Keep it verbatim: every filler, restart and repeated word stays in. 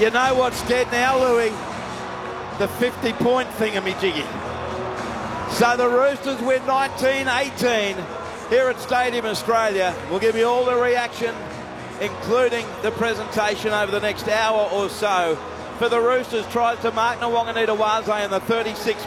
You know what's dead now, Louis? The fifty-point thingamajiggy. So the Roosters win nineteen eighteen here at Stadium Australia. We'll give you all the reaction, including the presentation over the next hour or so. For the Roosters, tries to mark Nawaqanita Wase in the thirty-sixth